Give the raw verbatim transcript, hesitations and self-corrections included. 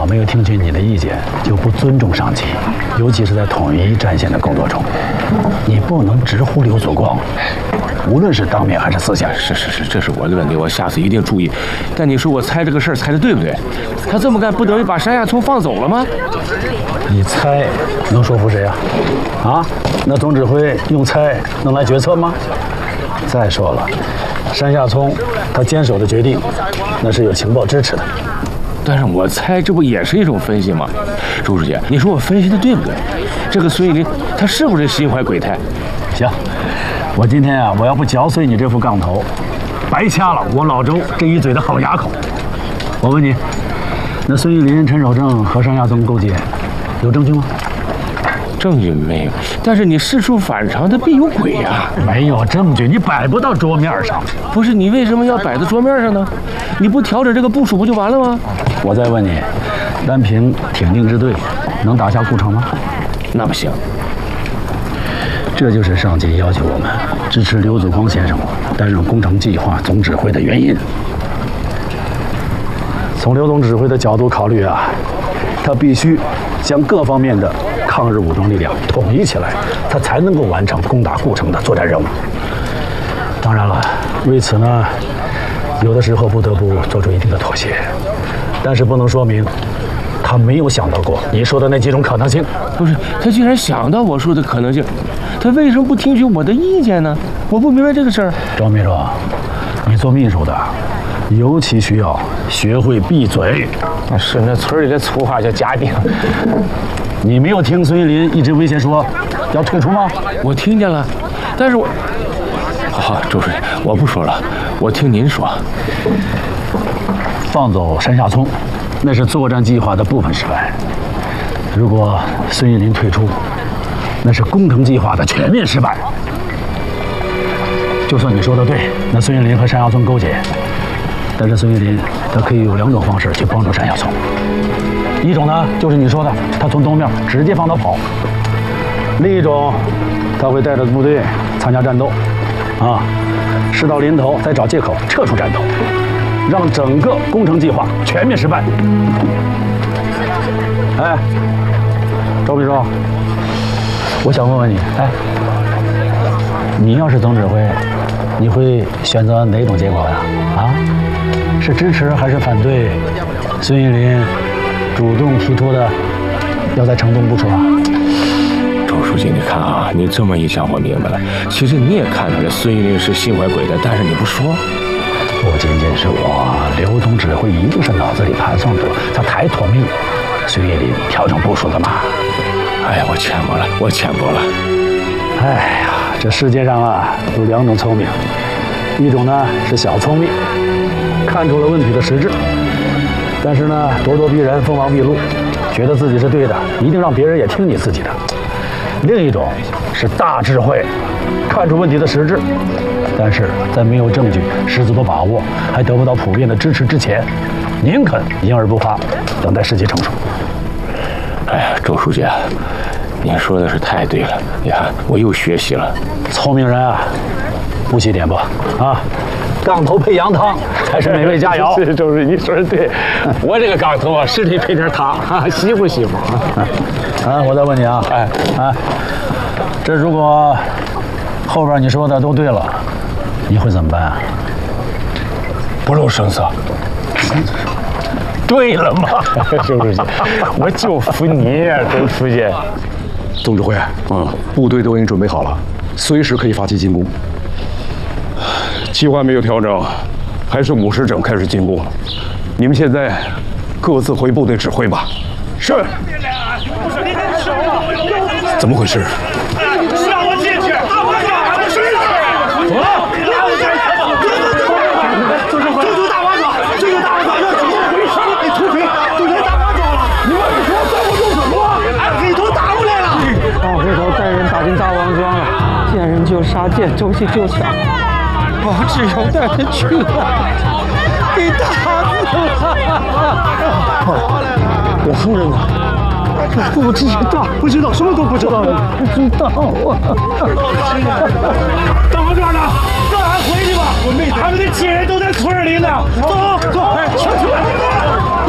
没有听取你的意见，就不尊重上级，尤其是在统一战线的工作中，你不能直呼刘祖光，无论是当面还是私下。 是是是，这是我的问题，我下次一定注意。但你说我猜这个事儿猜的对不对？他这么干不等于把山下聪放走了吗？ 你猜能说服谁啊？啊？那总指挥用猜能来决策吗？再说了，山下聪他坚守的决定，那是有情报支持的。 但是我猜这不也是一种分析吗？周书记，你说我分析的对不对？这个孙玉林他是不是心怀鬼胎？ 行，我今天啊，我要不嚼碎你这副杠头，白掐了我老周这一嘴的好牙口。我问你，那孙玉林、陈守正和山下聪勾结，有证据吗？ 证据没有，但是你事出反常，他必有鬼呀、啊！ 没有证据，你摆不到桌面上。 不是你为什么要摆在桌面上呢？你不调整这个部署不就完了吗？ 我再问你，单凭挺进支队能打下顾城吗？ 那不行。 这就是上级要求我们支持刘祖光先生担任工程计划总指挥的原因。从刘总指挥的角度考虑啊，他必须将各方面的抗日武装力量统一起来，他才能够完成攻打顾城的作战任务。当然了，为此呢，有的时候不得不做出一定的妥协，但是不能说明他没有想到过你说的那几种可能性。 不是，他居然想到我说的可能性，他为什么不听取我的意见呢？我不明白这个事儿。 张秘书，你做秘书的，尤其需要学会闭嘴。 是那村里的粗话叫家丁。 你没有听孙玉林一直威胁说要退出吗？ 我听见了，但是我……好好，周书记，我不说了，我听您说。 放走山下聪，那是作战计划的部分失败。如果孙玉林退出，那是工程计划的全面失败。就算你说的对，那孙玉林和山下聪勾结，但是孙玉林他可以有两种方式去帮助山下聪。一种呢，就是你说的，他从东面直接放他跑；另一种，他会带着部队参加战斗，啊，事到临头再找借口撤出战斗，让整个工程计划全面失败。哎，周秘书，我想问问你，哎，你要是总指挥，你会选择哪种结果呀？啊，是支持还是反对孙玉林主动提出的要在城东部署啊？ 周书记，你看啊，你这么一想，我明白了。其实你也看出来孙玉林是心怀鬼胎，但是你不说。 不仅仅是我，刘总指挥一定是脑子里盘算着他太妥命，孙玉林调整部署的嘛。 哎呀，我浅薄了，我浅薄了。 哎呀，这世界上啊有两种聪明，一种呢是小聪明，看出了问题的实质，但是呢咄咄逼人，锋芒毕露，觉得自己是对的，一定让别人也听你自己的。另一种是大智慧，看出问题的实质，但是在没有证据、十足的把握，还得不到普遍的支持之前，宁肯隐而不发，等待时机成熟。 哎呀，周书记，您说的是太对了，你看我又学习了。 聪明人啊，不许点拨啊！杠头配羊汤才是美味佳肴。 是周书记，你说的对，我这个杠头啊，是得配点汤，哈，惜乎惜乎。 啊，我再问你啊，哎哎，这如果后边你说的都对了，你会怎么办啊？ 不露声色。对了嘛，周书记，我就服你呀，周书记。 总指挥，嗯，部队都已经准备好了，随时可以发起进攻。计划没有调整，还是五时整开始进攻。你们现在各自回部队指挥吧。是。怎么回事？ 让我进去！走了！这就大王走，这就大王走，要怎么回事？你出去，都连大王走了，你们说带我动手吗？俺黑头打过来了。 大黑头带人打进大王庄了，见人就杀，见东西就抢，我只有带人去了，给打死了。我夫人呢？不知道， 不知道，什么都不知道。 不知道啊！ 大王庄呢？让俺回去吧，我妹，他们的亲人都在村里呢。走走，快，上去吧。